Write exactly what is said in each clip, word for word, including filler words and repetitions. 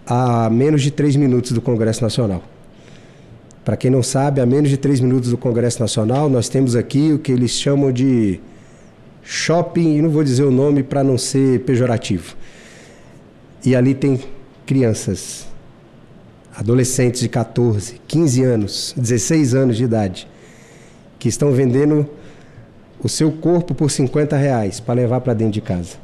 a menos de três minutos do Congresso Nacional. Para quem não sabe, a menos de três minutos do Congresso Nacional, nós temos aqui o que eles chamam de shopping, e não vou dizer o nome para não ser pejorativo. E ali tem crianças, adolescentes de catorze, quinze anos, dezesseis anos de idade, que estão vendendo o seu corpo por cinquenta reais para levar para dentro de casa.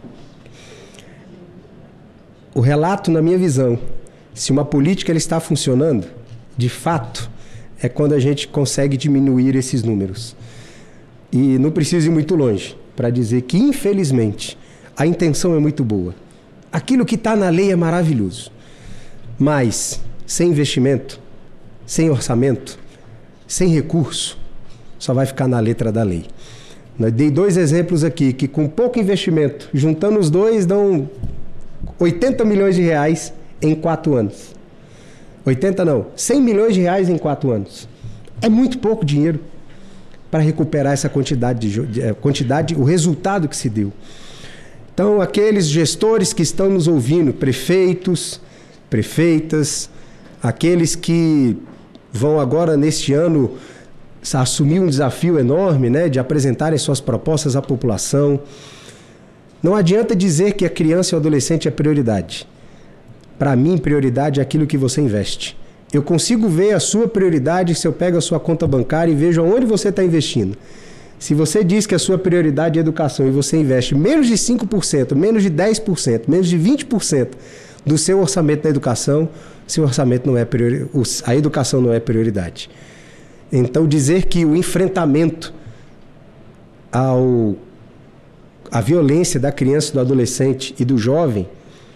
O relato, na minha visão, se uma política ela está funcionando, de fato, é quando a gente consegue diminuir esses números. E não preciso ir muito longe para dizer que, infelizmente, a intenção é muito boa. Aquilo que está na lei é maravilhoso. Mas, sem investimento, sem orçamento, sem recurso, só vai ficar na letra da lei. Eu dei dois exemplos aqui, que com pouco investimento, juntando os dois, dão oitenta milhões de reais em quatro anos. oitenta não, cem milhões de reais em quatro anos. É muito pouco dinheiro para recuperar essa quantidade, de, de, quantidade, o resultado que se deu. Então, aqueles gestores que estão nos ouvindo, prefeitos, prefeitas, aqueles que vão agora, neste ano, assumir um desafio enorme, né, de apresentarem suas propostas à população. Não adianta dizer que a criança e o adolescente é prioridade. Para mim, prioridade é aquilo que você investe. Eu consigo ver a sua prioridade se eu pego a sua conta bancária e vejo aonde você está investindo. Se você diz que a sua prioridade é educação e você investe menos de cinco por cento, menos de dez por cento, menos de vinte por cento do seu orçamento na educação, seu orçamento não é priori... a educação não é prioridade. Então, dizer que o enfrentamento ao... à violência da criança, do adolescente e do jovem,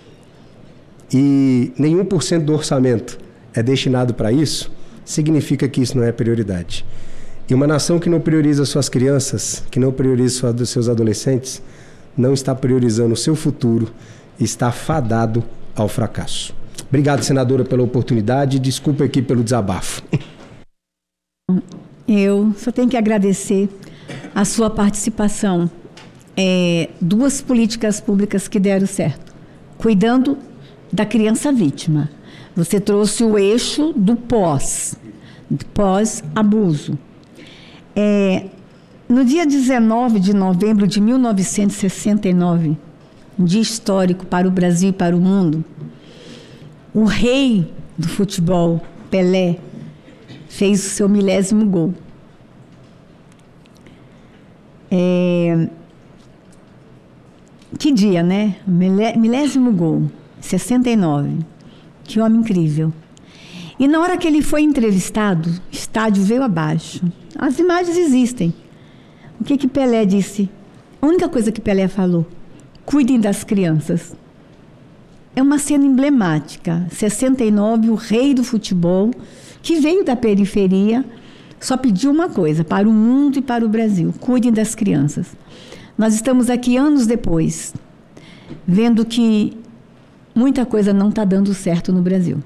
e nenhum por cento do orçamento é destinado para isso, significa que isso não é prioridade. E uma nação que não prioriza suas crianças, que não prioriza os seus adolescentes, não está priorizando o seu futuro, está fadado ao fracasso. Obrigado, senadora, pela oportunidade. Desculpa aqui pelo desabafo. Eu só tenho que agradecer a sua participação. É, duas políticas públicas que deram certo. Cuidando da criança vítima. Você trouxe o eixo do pós, pós-abuso. É, no dia dezenove de novembro de mil novecentos e sessenta e nove, um dia histórico para o Brasil e para o mundo, o rei do futebol, Pelé, fez o seu milésimo gol. É, que dia, né? Milésimo gol, sessenta e nove. Que homem incrível. E na hora que ele foi entrevistado, o estádio veio abaixo. As imagens existem. O que que Pelé disse? A única coisa que Pelé falou: cuidem das crianças. É uma cena emblemática. sessenta e nove, o rei do futebol, que veio da periferia, só pediu uma coisa para o mundo e para o Brasil: cuidem das crianças. Nós estamos aqui anos depois, vendo que muita coisa não está dando certo no Brasil.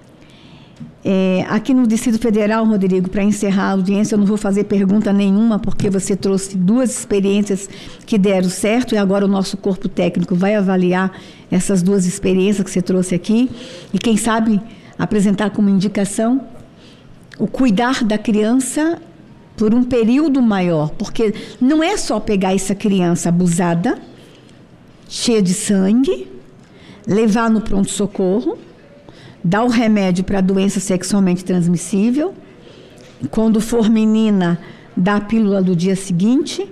É, aqui no Distrito Federal, Rodrigo, para encerrar a audiência, eu não vou fazer pergunta nenhuma, porque você trouxe duas experiências que deram certo, e agora o nosso corpo técnico vai avaliar essas duas experiências que você trouxe aqui, e quem sabe apresentar como indicação o cuidar da criança por um período maior, porque não é só pegar essa criança abusada, cheia de sangue, levar no pronto-socorro, dar o remédio para a doença sexualmente transmissível, quando for menina, dar a pílula do dia seguinte,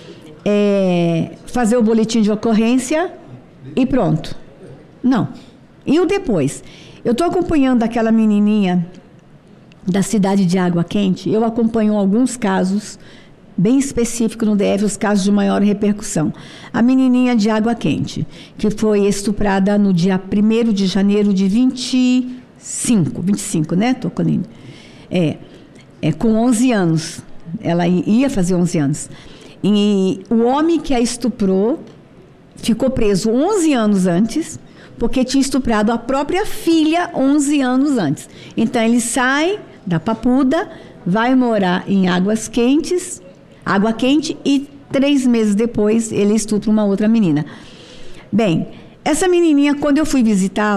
é, fazer o boletim de ocorrência e pronto. Não. E o depois? Eu estou acompanhando aquela menininha da cidade de Água Quente. Eu acompanho alguns casos bem específicos no D F, os casos de maior repercussão. A menininha de Água Quente, que foi estuprada no dia primeiro de janeiro de vinte e cinco, vinte e cinco, né, Tocolini? É, é, com onze anos. Ela ia fazer onze anos. E o homem que a estuprou ficou preso onze anos antes, porque tinha estuprado a própria filha onze anos antes. Então, ele sai da Papuda, vai morar em Águas Quentes, Água Quente, e três meses depois ele estupra uma outra menina. Bem, essa menininha, quando eu fui visitar